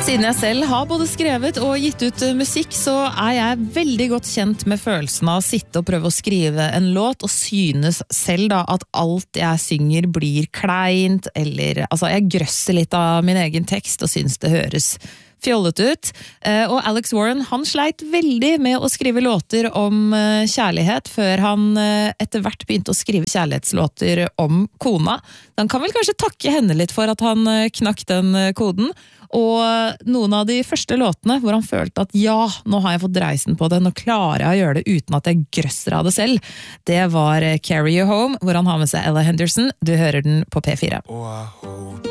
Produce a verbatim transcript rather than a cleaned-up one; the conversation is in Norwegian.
Siden jeg selv har både skrevet og gitt ut musikk, så er jeg veldig godt kjent med følelsen av å sitte og prøve å skrive en låt, og synes selv da at alt jeg synger blir kleint, eller altså jeg grøsser litt av min egen tekst og synes det høres fjollet ut. Og Alex Warren, han sleit veldig med å skrive låter om kjærlighet, før han etter hvert begynte å skrive kjærlighetslåter om kona. Han kan vel kanskje takke henne litt for at han knakk den koden, og noen av de første låtene hvor han følte at ja, nå har jeg fått dreisen på det, nå klarer jeg å gjøre det uten at jeg grøsser av det selv, det var Carry You Home, hvor han har med seg Ella Henderson. Du hører den på P fire.